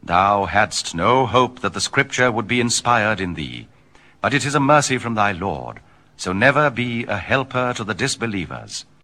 Thou hadst no hope that the Scripture would be inspired in thee, but it is a mercy from thy Lord, so never be a helper to the disbelievers.